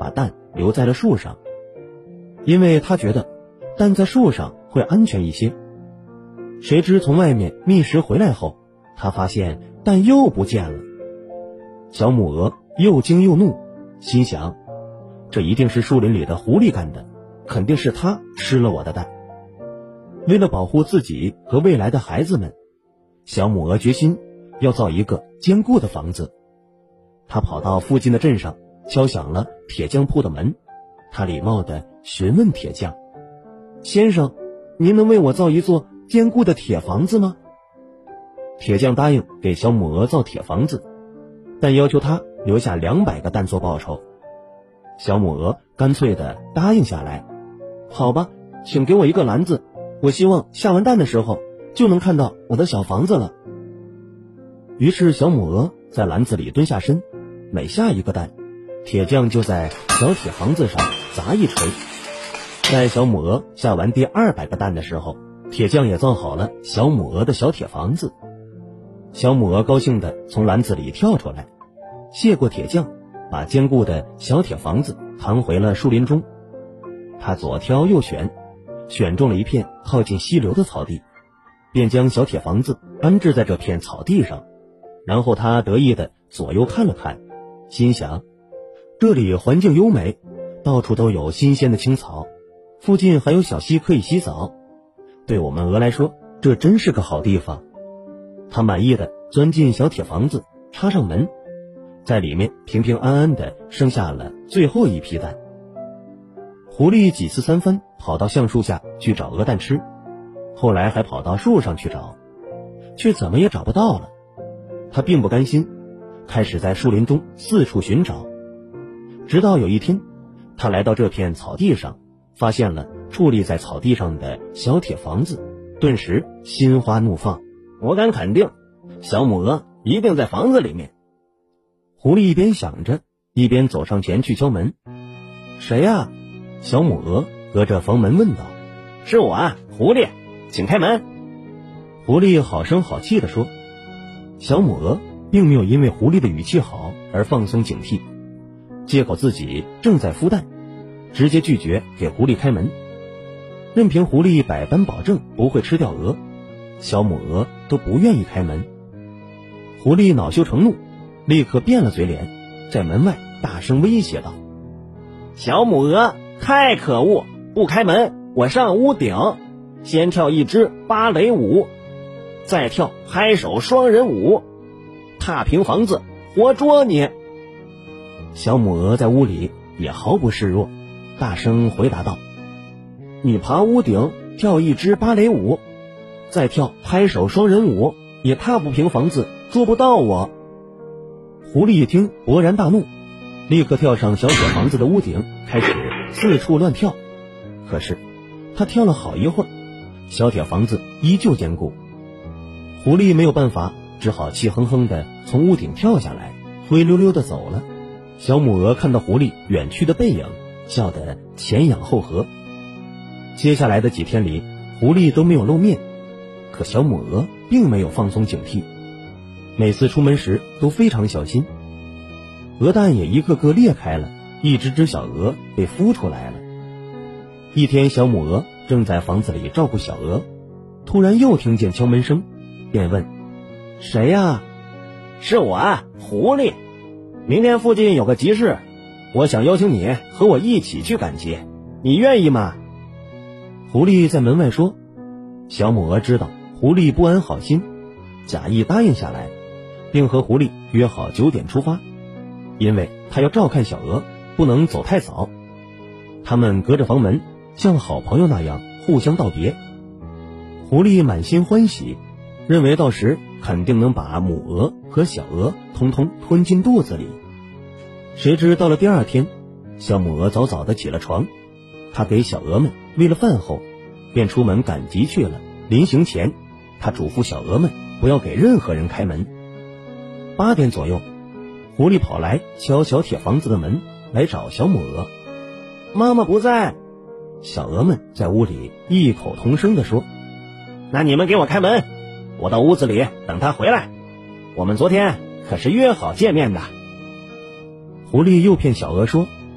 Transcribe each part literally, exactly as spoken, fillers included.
把蛋留在了树上，因为他觉得蛋在树上会安全一些。谁知从外面觅食回来后，他发现蛋又不见了。小母鹅又惊又怒，心想，这一定是树林里的狐狸干的，肯定是他吃了我的蛋。为了保护自己和未来的孩子们，小母鹅决心要造一个坚固的房子。他跑到附近的镇上，敲响了铁匠铺的门。他礼貌地询问铁匠：先生，您能为我造一座坚固的铁房子吗？铁匠答应给小母鹅造铁房子，但要求他留下两百个蛋做报酬。小母鹅干脆地答应下来。好吧，请给我一个篮子，我希望下完蛋的时候就能看到我的小房子了。于是小母鹅在篮子里蹲下身，每下一个蛋，铁匠就在小铁房子上砸一锤。在小母鹅下完第二百个蛋的时候，铁匠也造好了小母鹅的小铁房子。小母鹅高兴地从篮子里跳出来，谢过铁匠，把坚固的小铁房子扛回了树林中。他左挑右选，选中了一片靠近溪流的草地，便将小铁房子安置在这片草地上。然后他得意地左右看了看，心想，这里环境优美，到处都有新鲜的青草，附近还有小溪可以洗澡，对我们鹅来说，这真是个好地方。他满意地钻进小铁房子，插上门，在里面平平安安地生下了最后一批蛋。狐狸几次三番跑到橡树下去找鹅蛋吃，后来还跑到树上去找，却怎么也找不到了。他并不甘心，开始在树林中四处寻找。直到有一天，他来到这片草地上，发现了矗立在草地上的小铁房子，顿时心花怒放。我敢肯定，小母鹅一定在房子里面。狐狸一边想着，一边走上前去敲门。谁呀？小母鹅隔着房门问道。是我啊，狐狸，请开门。狐狸好声好气地说。小母鹅并没有因为狐狸的语气好而放松警惕，借口自己正在孵蛋，直接拒绝给狐狸开门。任凭狐狸百般保证不会吃掉鹅，小母鹅都不愿意开门。狐狸恼羞成怒，立刻变了嘴脸，在门外大声威胁道：小母鹅太可恶，不开门我上屋顶，先跳一支芭蕾舞，再跳拍手双人舞，踏平房子活捉你。小母鹅在屋里也毫不示弱，大声回答道：你爬屋顶跳一支芭蕾舞，再跳拍手双人舞，也踏不平房子，捉不到我。狐狸一听勃然大怒，立刻跳上小铁房子的屋顶，开始四处乱跳。可是他跳了好一会儿，小铁房子依旧坚固。狐狸没有办法，只好气哼哼地从屋顶跳下来，灰溜溜地走了。小母鹅看到狐狸远去的背影，笑得前仰后合。接下来的几天里，狐狸都没有露面，可小母鹅并没有放松警惕，每次出门时都非常小心。鹅蛋也一个个裂开了，一只只小鹅被孵出来了。一天，小母鹅正在房子里照顾小鹅，突然又听见敲门声，便问：谁呀？是我啊，狐狸。明天附近有个集市，我想邀请你和我一起去赶集，你愿意吗？狐狸在门外说。小母鹅知道狐狸不安好心，假意答应下来，并和狐狸约好九点出发，因为他要照看小鹅，不能走太早。他们隔着房门，像好朋友那样互相道别。狐狸满心欢喜，认为到时肯定能把母鹅和小鹅通通吞进肚子里。谁知到了第二天，小母鹅早早地起了床，她给小鹅们喂了饭后，便出门赶集去了。临行前，她嘱咐小鹅们不要给任何人开门。八点左右，狐狸跑来敲小铁房子的门，来找小母鹅。妈妈不在。小鹅们在屋里异口同声地说。那你们给我开门，我到屋子里等她回来，我们昨天可是约好见面的。狐狸诱骗小鹅说：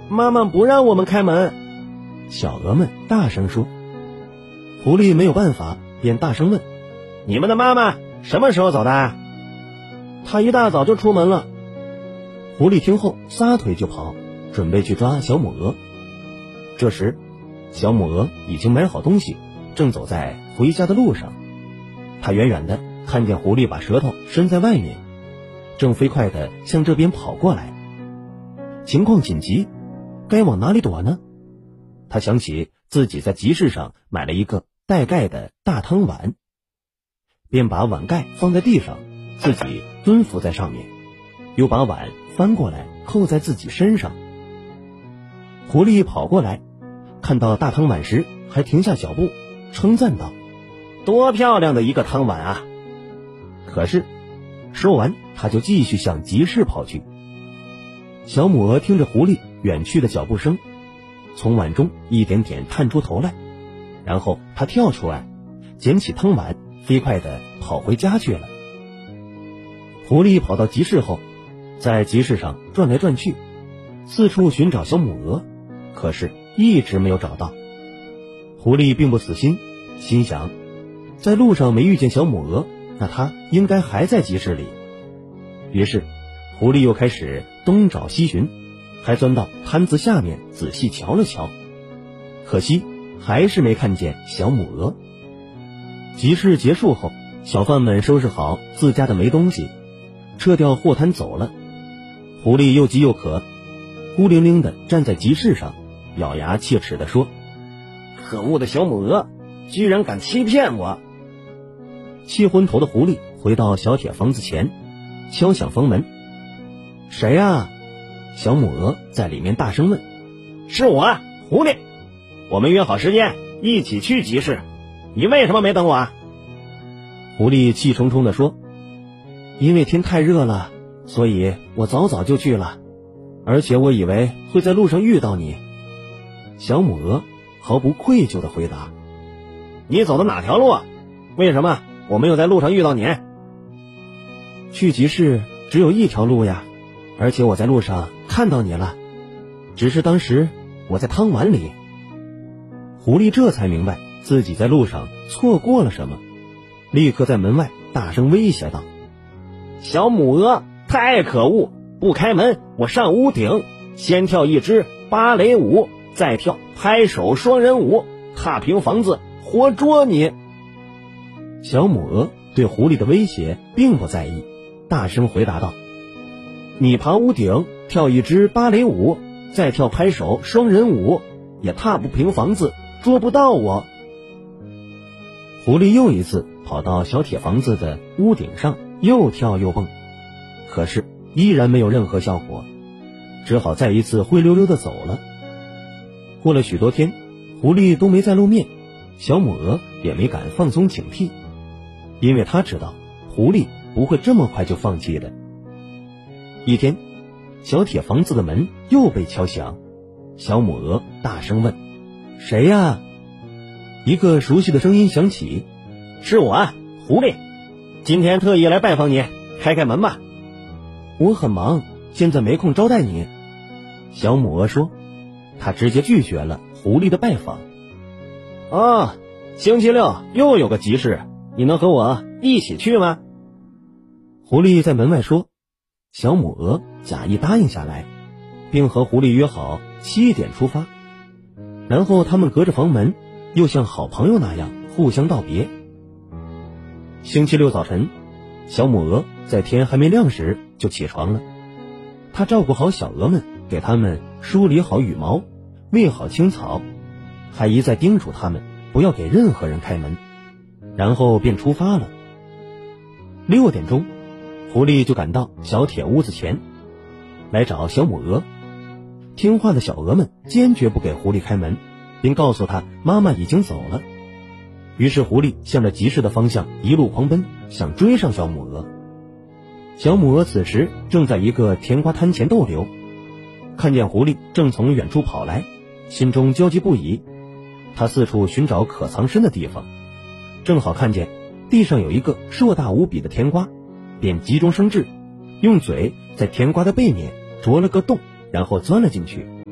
妈妈不让我们开门。 小鹅们大声说。狐狸没有办法，便大声问： 你们的妈妈什么时候走的？她一大早就出门了。 狐狸听后撒腿就跑，准备去抓小母鹅。这时小母鹅已经买好东西，正走在回家的路上。它远远的看见狐狸把舌头伸在外面，正飞快地向这边跑过来。情况紧急，该往哪里躲呢？他想起自己在集市上买了一个带盖的大汤碗，便把碗盖放在地上，自己蹲伏在上面，又把碗翻过来扣在自己身上。狐狸跑过来，看到大汤碗时还停下脚步，称赞道： 多漂亮的一个汤碗啊！ 可是说完他就继续向集市跑去。小母鹅听着狐狸远去的脚步声，从碗中一点点探出头来，然后他跳出来，捡起汤碗，飞快地跑回家去了。狐狸跑到集市后，在集市上转来转去，四处寻找小母鹅，可是一直没有找到。狐狸并不死心，心想在路上没遇见小母鹅，那它应该还在集市里。于是狐狸又开始东找西寻，还钻到摊子下面仔细瞧了瞧，可惜还是没看见小母鹅。集市结束后，小贩们收拾好自家的霉东西，撤掉货摊走了。狐狸又饥又渴，孤零零地站在集市上，咬牙切齿地说： 可恶的小母鹅，居然敢欺骗我！ 气昏头的狐狸回到小铁房子前，敲响房门。谁啊？小母鹅在里面大声问。 是我，狐狸。我们约好时间一起去集市，你为什么没等我啊？ 狐狸气冲冲地说：因为天太热了，所以我早早就去了，而且我以为会在路上遇到你。小母鹅毫不愧疚地回答。 你走的哪条路啊？为什么我没有在路上遇到你？ 去集市只有一条路呀，而且我在路上看到你了，只是当时我在汤碗里。狐狸这才明白自己在路上错过了什么，立刻在门外大声威胁道： 小母鹅太可恶，不开门我上屋顶，先跳一支芭蕾舞，再跳拍手双人舞，踏平房子活捉你。 小母鹅对狐狸的威胁并不在意，大声回答道：你爬屋顶，跳一支芭蕾舞，再跳拍手双人舞，也踏不平房子，捉不到我。狐狸又一次跑到小铁房子的屋顶上，又跳又蹦，可是依然没有任何效果，只好再一次灰溜溜地走了。过了许多天，狐狸都没再露面，小母鹅也没敢放松警惕，因为他知道狐狸不会这么快就放弃的。一天，小铁房子的门又被敲响，小母鹅大声问：谁呀？一个熟悉的声音响起： 是我啊，狐狸，今天特意来拜访你，开开门吧。 我很忙，现在没空招待你。小母鹅说，他直接拒绝了狐狸的拜访。 哦，星期六又有个集市，你能和我一起去吗？ 狐狸在门外说。小母鹅假意答应下来，并和狐狸约好七点出发。然后他们隔着房门，又像好朋友那样互相道别。星期六早晨，小母鹅在天还没亮时就起床了。她照顾好小鹅们，给它们梳理好羽毛，喂好青草，还一再叮嘱它们不要给任何人开门，然后便出发了。六点钟，狐狸就赶到小铁屋子前，来找小母鹅。听话的小鹅们坚决不给狐狸开门，并告诉他妈妈已经走了。于是狐狸向着集市的方向一路狂奔，想追上小母鹅。小母鹅此时正在一个甜瓜摊前逗留，看见狐狸正从远处跑来，心中焦急不已。他四处寻找可藏身的地方，正好看见地上有一个硕大无比的甜瓜，便急中生智，用嘴在甜瓜的背面啄了个洞，然后钻了进去，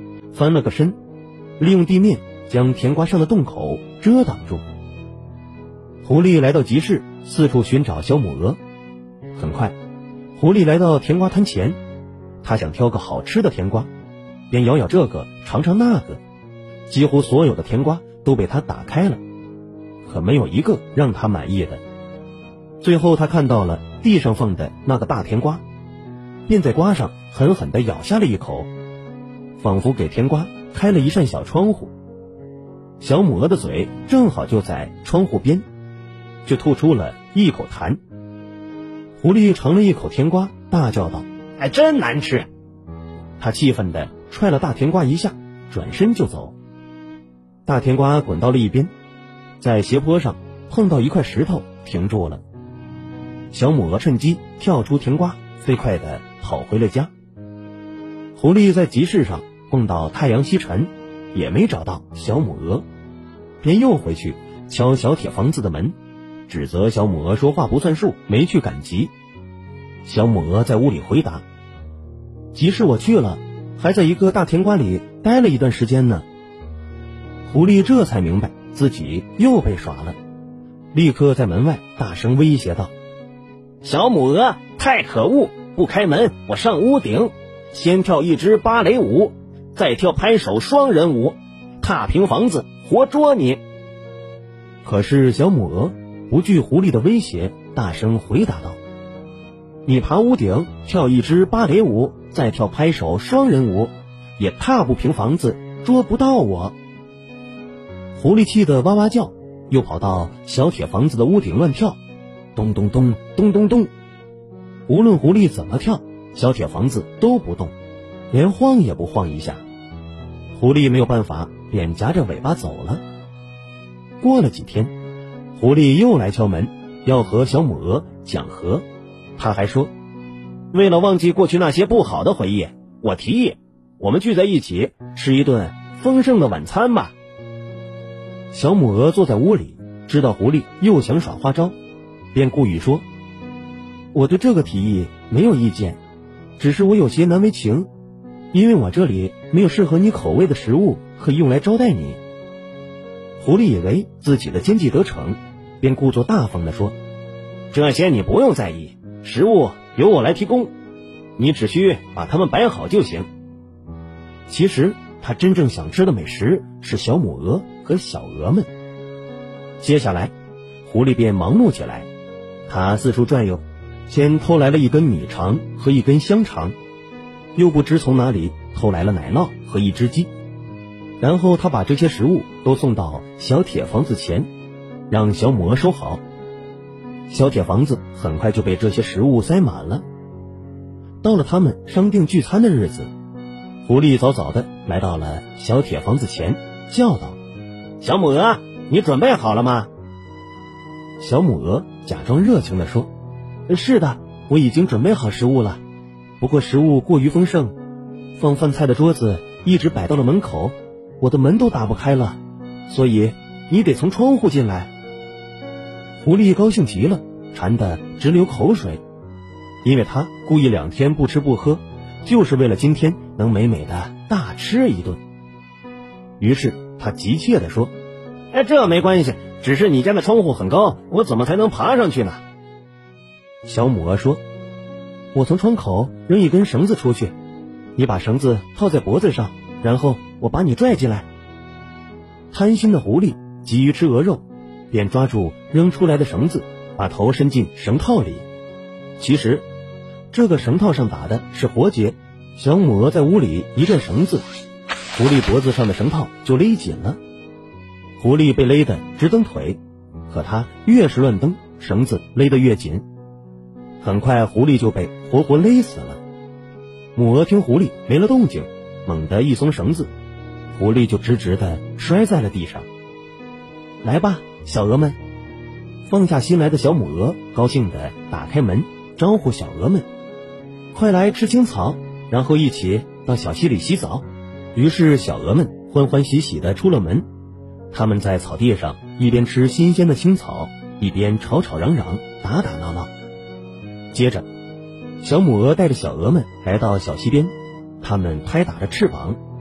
翻了个身，利用地面将甜瓜上的洞口遮挡住。狐狸来到集市，四处寻找小母鹅。很快，狐狸来到甜瓜摊前，他想挑个好吃的甜瓜，便咬咬这个，尝尝那个。几乎所有的甜瓜都被他打开了，可没有一个让他满意的。最后他看到了地上放的那个大甜瓜，便在瓜上狠狠地咬下了一口，仿佛给甜瓜开了一扇小窗户。小母鹅的嘴正好就在窗户边，却吐出了一口痰。狐狸尝了一口甜瓜，大叫道： 还真难吃！ 他气愤地踹了大甜瓜一下，转身就走。大甜瓜滚到了一边，在斜坡上碰到一块石头停住了。小母鹅趁机跳出甜瓜，飞快地跑回了家。狐狸在集市上碰到太阳西沉，也没找到小母鹅，便又回去敲小铁房子的门，指责小母鹅说话不算数，没去赶集。小母鹅在屋里回答：集市我去了，还在一个大甜瓜里待了一段时间呢。狐狸这才明白自己又被耍了，立刻在门外大声威胁道： 小母鹅太可恶，不开门我上屋顶，先跳一支芭蕾舞，再跳拍手双人舞，踏平房子活捉你。 可是小母鹅不惧狐狸的威胁，大声回答道：你爬屋顶跳一支芭蕾舞，再跳拍手双人舞，也踏不平房子，捉不到我。狐狸气得哇哇叫，又跑到小铁房子的屋顶乱跳，咚咚咚咚咚咚。无论狐狸怎么跳，小铁房子都不动，连晃也不晃一下。狐狸没有办法，便夹着尾巴走了。过了几天，狐狸又来敲门，要和小母鹅讲和。他还说， 为了忘记过去那些不好的回忆，我提议我们聚在一起吃一顿丰盛的晚餐吧。 小母鹅坐在屋里，知道狐狸又想耍花招，便故意说：我对这个提议没有意见，只是我有些难为情，因为我这里没有适合你口味的食物可以用来招待你。狐狸以为自己的奸计得逞，便故作大方地说： 这些你不用在意，食物由我来提供，你只需把它们摆好就行。 其实他真正想吃的美食是小母鹅和小鹅们。接下来狐狸便忙碌起来，他四处转悠，先偷来了一根米肠和一根香肠，又不知从哪里偷来了奶酪和一只鸡，然后他把这些食物都送到小铁房子前，让小母鹅收好。小铁房子很快就被这些食物塞满了。到了他们商定聚餐的日子，狐狸早早的来到了小铁房子前，叫道： 小母鹅，你准备好了吗？ 小母鹅假装热情地说：是的，我已经准备好食物了，不过食物过于丰盛，放饭菜的桌子一直摆到了门口，我的门都打不开了，所以你得从窗户进来。狐狸高兴极了，馋得直流口水，因为他故意两天不吃不喝，就是为了今天能美美的大吃一顿。于是他急切地说： 哎，这没关系，只是你家的窗户很高，我怎么才能爬上去呢？ 小母鹅说：我从窗口扔一根绳子出去，你把绳子套在脖子上，然后我把你拽进来。贪心的狐狸急于吃鹅肉，便抓住扔出来的绳子，把头伸进绳套里。其实这个绳套上打的是活结，小母鹅在屋里一拽绳子，狐狸脖子上的绳套就勒紧了。狐狸被勒得直蹬腿，可他越是乱蹬，绳子勒得越紧。很快狐狸就被活活勒死了。母鹅听狐狸没了动静，猛地一松绳子，狐狸就直直地摔在了地上。来吧，小鹅们！放下心来的小母鹅高兴地打开门，招呼小鹅们：快来吃青草，然后一起到小溪里洗澡。于是小鹅们欢欢喜喜地出了门，他们在草地上一边吃新鲜的青草，一边吵吵嚷嚷，打打闹闹。接着小母鹅带着小鹅们来到小溪边，它们拍打着翅膀，